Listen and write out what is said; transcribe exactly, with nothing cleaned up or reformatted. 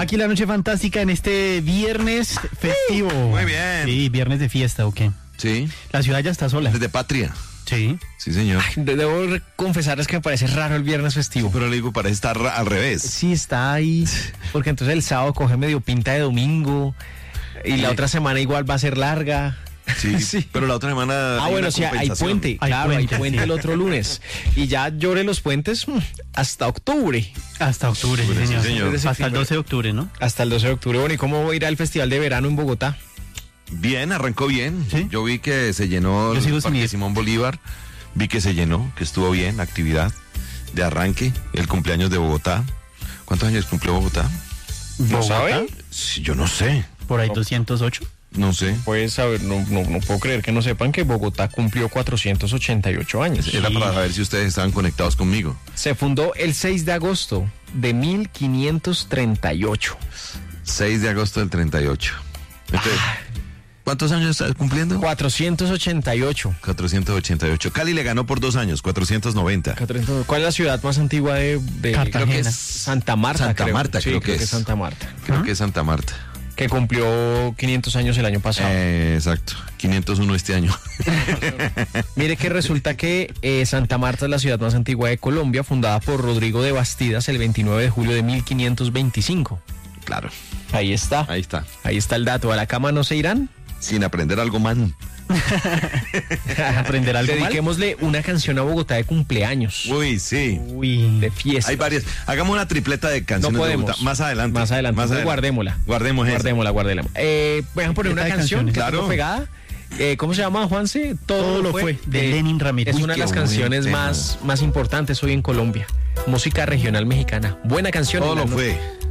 Aquí la noche fantástica en este viernes festivo. Muy bien. Sí, viernes de fiesta, ¿o qué? Sí. La ciudad ya está sola. Desde Patria. Sí. Sí, señor. Ay, debo confesarles que me parece raro el viernes festivo. Pero le digo, parece estar al revés. Sí, está ahí, porque entonces el sábado coge medio pinta de domingo y la Sí. otra semana igual va a ser larga. Sí, Sí. pero la otra semana. Ah, hay bueno, una sí, hay compensación. puente, Hay claro, puente, hay puente sí. el otro lunes. Y ya llore los puentes mm, hasta octubre, Hasta octubre, sí, Sí, señor. señor. Hasta el doce de octubre, ¿no? hasta el doce de octubre. Bueno, ¿y cómo irá el festival de verano en Bogotá? Bien, arrancó bien. ¿Sí? Yo vi que se llenó Yo sigo el sin Parque ir. Simón Bolívar. Vi que se llenó, que estuvo bien la actividad de arranque, el cumpleaños de Bogotá. ¿Cuántos años cumplió Bogotá? ¿No Bogotá, sabe? Sí, yo no sé, Por ahí doscientos ocho. no sé. Pues a ver, no, no, no puedo creer que no sepan que Bogotá cumplió cuatrocientos ochenta y ocho años. Era para saber si ustedes estaban conectados conmigo. Se fundó el seis de agosto de mil quinientos treinta y ocho. seis de agosto del treinta y ocho. Entonces, ¿cuántos años estás cumpliendo? cuatrocientos ochenta y ocho. cuatrocientos ochenta y ocho. Cali le ganó por dos años, cuatrocientos noventa. ¿Cuál es la ciudad más antigua de, de Cartagena. creo que es Santa Marta? Santa creo. Marta, Sí, creo que es. Santa Marta. Creo ¿Ah? que es Santa Marta. Que cumplió quinientos años el año pasado. Eh, exacto, quinientos uno este año. Mire que resulta que eh, Santa Marta es la ciudad más antigua de Colombia, fundada por Rodrigo de Bastidas el veintinueve de julio de mil quinientos veinticinco. Claro, Ahí está. ahí está. Ahí está el dato. ¿A la cama no se irán? Sin aprender algo más. Aprender algo mal. Dediquémosle una canción a Bogotá de cumpleaños, Uy, sí. Uy. de fiesta. Hay varias. Hagamos una tripleta de canciones No de podemos. Bogotá. Más adelante. Más adelante. Entonces, guardémosla. Guardemos esa. Guardémosla, guardémosla. Eh, ¿Pueden poner una Tripleta de canción? canciones. que Claro. tengo pegada. Eh, ¿Cómo se llama, Juanse? Todo lo fue, de Lenin Ramírez. Es Uy, una de qué las buen canciones tema. más, más importantes hoy en Colombia. Música regional mexicana. Buena canción. Todo en la lo no- fue.